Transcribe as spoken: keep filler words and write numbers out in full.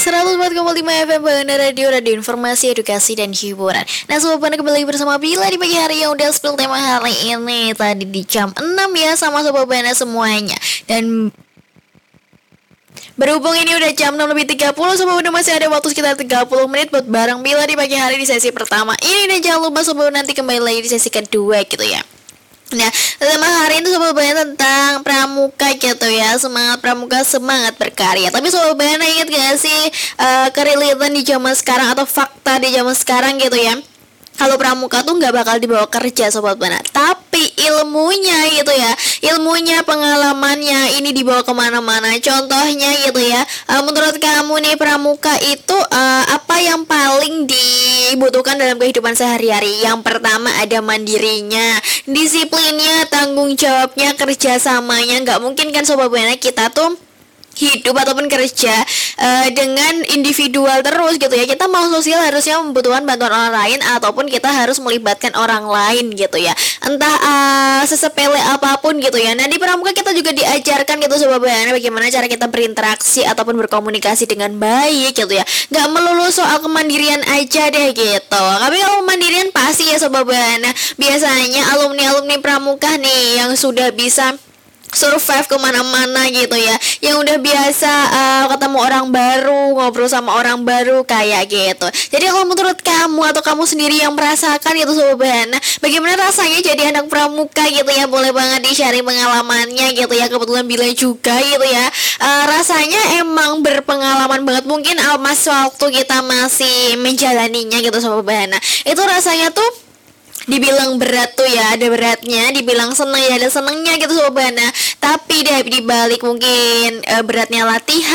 seratus empat koma lima F M Banda Radio, radio informasi, edukasi, dan hiburan. Nah Sobat Banda, kembali bersama Bila di pagi hari yang udah spill tema hari ini tadi di jam enam ya sama Sobat Banda semuanya. Dan berhubung ini udah jam enam lebih tiga puluh, Sobat Banda masih ada waktu sekitar tiga puluh menit buat bareng Bila di pagi hari di sesi pertama ini. Dan jangan lupa Sobat Banda nanti kembali lagi di sesi kedua gitu ya. Nah, tema hari ini Sobat Banda tentang pramuka gitu ya. Semangat pramuka, semangat berkarya. Tapi Sobat Banda ingat gak sih uh, kerelitan di zaman sekarang atau fakta di zaman sekarang gitu ya, kalau pramuka tuh nggak bakal dibawa kerja Sobat Banda, tapi ilmunya gitu ya, ilmunya, pengalamannya ini dibawa kemana-mana. Contohnya gitu ya, uh, menurut kamu nih pramuka itu uh, apa yang paling dibutuhkan dalam kehidupan sehari-hari? Yang pertama ada mandirinya, disiplinnya, tanggung jawabnya, kerjasamanya. Nggak mungkin kan Sobat Banda kita tuh hidup ataupun kerja uh, dengan individual terus gitu ya. Kita mau sosial harusnya membutuhkan bantuan orang lain ataupun kita harus melibatkan orang lain gitu ya, entah uh, sesepele apapun gitu ya. Nah di pramuka kita juga diajarkan gitu Sobat Banda bagaimana cara kita berinteraksi ataupun berkomunikasi dengan baik gitu ya. Gak melulu soal kemandirian aja deh gitu, tapi kalau kemandirian pasti ya Sobat Banda. Biasanya alumni-alumni pramuka nih yang sudah bisa survive kemana-mana gitu ya, yang udah biasa uh, ketemu orang baru, ngobrol sama orang baru kayak gitu. Jadi kalau menurut kamu atau kamu sendiri yang merasakan gitu Sobat Banda, bagaimana rasanya jadi anak pramuka gitu ya? Boleh banget di-sharing pengalamannya gitu ya. Kebetulan Bila juga gitu ya, uh, rasanya emang berpengalaman banget. Mungkin uh, mas waktu kita masih menjalaninya gitu Sobat Banda, itu rasanya tuh dibilang berat tuh ya, ada beratnya, dibilang seneng ya ada senengnya gitu Sobat Banda. Tapi deh dibalik mungkin e, beratnya latihan